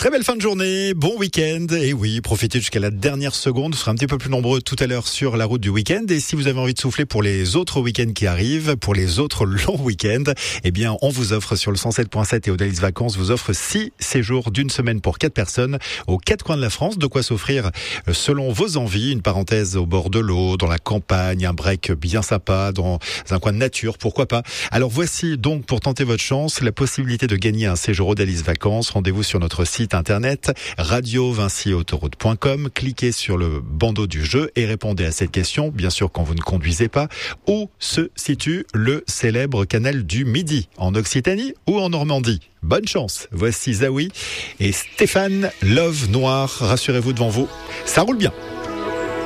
Très belle fin de journée, bon week-end. Et oui, profitez jusqu'à la dernière seconde. Vous serez un petit peu plus nombreux tout à l'heure sur la route du week-end. Et si vous avez envie de souffler pour les autres week-ends qui arrivent, pour les autres longs week-ends, eh bien, on vous offre sur le 107.7 et Odalis Vacances vous offre 6 séjours d'une semaine pour 4 personnes aux 4 coins de la France. De quoi s'offrir selon vos envies. Une parenthèse au bord de l'eau, dans la campagne, un break bien sympa, dans un coin de nature, pourquoi pas. Alors voici donc pour tenter votre chance la possibilité de gagner un séjour Odalis Vacances. Rendez-vous sur notre site internet radio-vinci-autoroute.com, cliquez sur le bandeau du jeu et répondez à cette question, bien sûr quand vous ne conduisez pas. Où se situe le célèbre canal du Midi, en Occitanie ou en Normandie? Bonne chance. Voici Zawi et Stéphane, Love Noir. Rassurez-vous devant vous, ça roule bien.